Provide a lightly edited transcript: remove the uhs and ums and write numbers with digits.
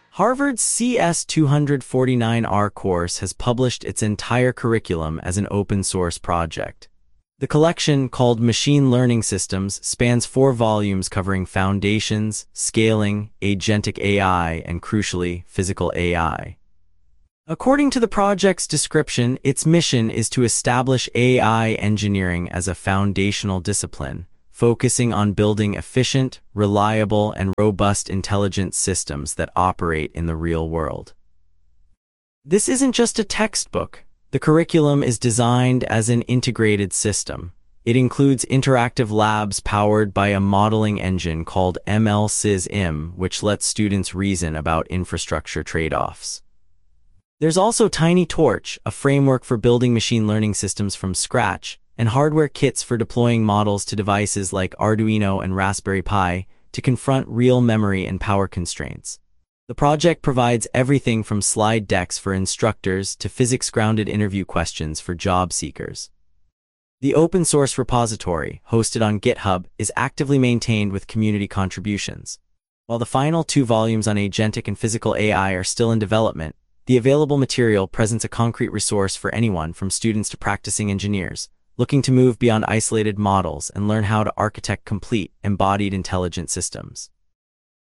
Harvard's CS249R course has published its entire curriculum as an open-source project. The collection, called Machine Learning Systems, spans 4 volumes covering foundations, scaling, agentic AI, and crucially, physical AI. According to the project's description, its mission is to establish AI engineering as a foundational discipline, focusing on building efficient, reliable, and robust intelligence systems that operate in the real world. This isn't just a textbook. The curriculum is designed as an integrated system. It includes interactive labs powered by a modeling engine called ML-SysIM, which lets students reason about infrastructure trade-offs. There's also TinyTorch, a framework for building machine learning systems from scratch, and hardware kits for deploying models to devices like Arduino and Raspberry Pi to confront real memory and power constraints. The project provides everything from slide decks for instructors to physics-grounded interview questions for job seekers. The open-source repository, hosted on GitHub, is actively maintained with community contributions. While the final 2 volumes on agentic and physical AI are still in development, the available material presents a concrete resource for anyone from students to practicing engineers, looking to move beyond isolated models and learn how to architect complete, embodied intelligent systems.